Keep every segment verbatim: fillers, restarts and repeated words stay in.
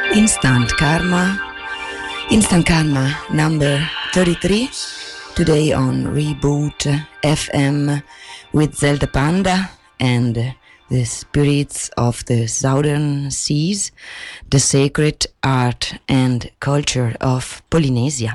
Instant Karma, Instant Karma number thirty-three, today on Reboot F M with Zelda Panda and the spirits of the southern seas, the sacred art and culture of Polynesia.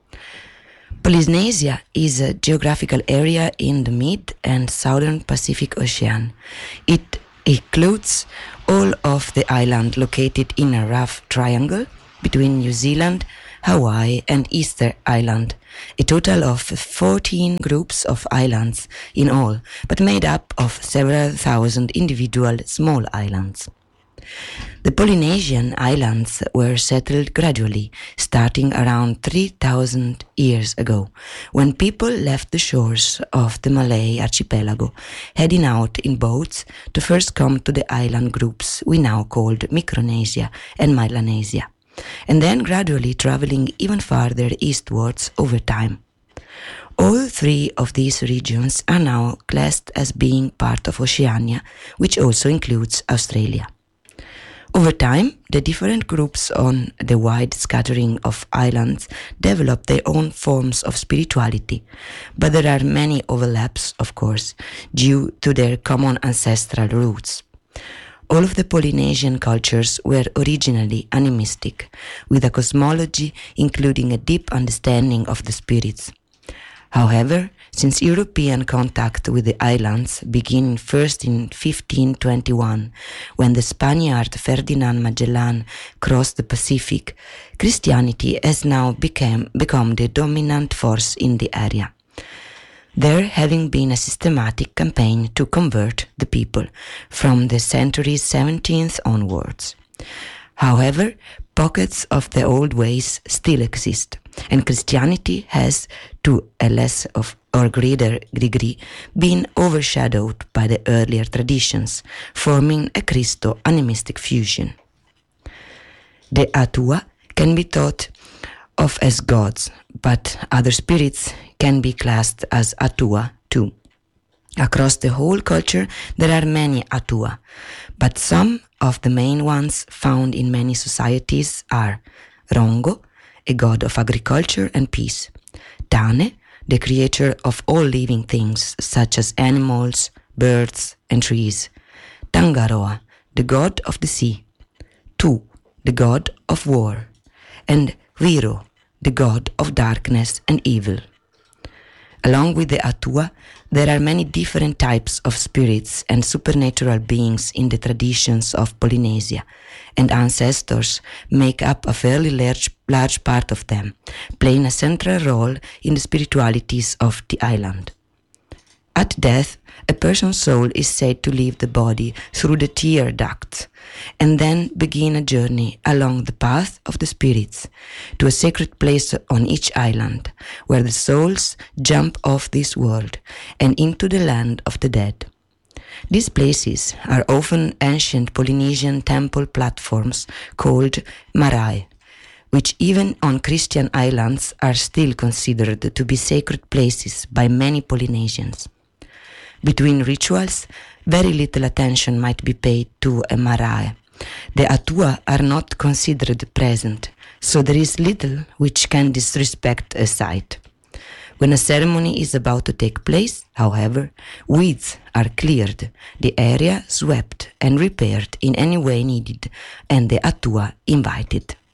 Polynesia is a geographical area in the mid and southern Pacific Ocean. It includes all of the island located in a rough triangle between New Zealand, Hawaii and Easter Island, a total of fourteen groups of islands in all, but made up of several thousand individual small islands. The Polynesian islands were settled gradually, starting around three thousand years ago, when people left the shores of the Malay archipelago, heading out in boats to first come to the island groups we now called Micronesia and Melanesia, and then gradually traveling even farther eastwards over time. All three of these regions are now classed as being part of Oceania, which also includes Australia. Over time, the different groups on the wide scattering of islands develop their own forms of spirituality, but there are many overlaps, of course, due to their common ancestral roots. All of the Polynesian cultures were originally animistic, with a cosmology including a deep understanding of the spirits. However, since European contact with the islands began first in fifteen twenty-one, when the Spaniard Ferdinand Magellan crossed the Pacific, Christianity has now become, become the dominant force in the area. There having been a systematic campaign to convert the people from the century seventeenth onwards. However, pockets of the old ways still exist, and Christianity has, to a less of or greater degree, been overshadowed by the earlier traditions, forming a Christo-animistic fusion. The Atua can be thought of as gods, but other spirits can be classed as Atua too. Across the whole culture there are many Atua, but some of the main ones found in many societies are Rongo, a god of agriculture and peace; Tane, the creator of all living things such as animals, birds and trees; Tangaroa, the god of the sea; Tu, the god of war; and Viro, the god of darkness and evil. Along with the Atua, there are many different types of spirits and supernatural beings in the traditions of Polynesia, and ancestors make up a fairly large, large part of them, playing a central role in the spiritualities of the island. At death, a person's soul is said to leave the body through the tear ducts, and then begin a journey along the path of the spirits to a sacred place on each island, where the souls jump off this world and into the land of the dead. These places are often ancient Polynesian temple platforms called marae, which even on Christian islands are still considered to be sacred places by many Polynesians. Between rituals, very little attention might be paid to a marae. The Atua are not considered present, so there is little which can disrespect a site. When a ceremony is about to take place, however, weeds are cleared, the area swept and repaired in any way needed, and the Atua invited.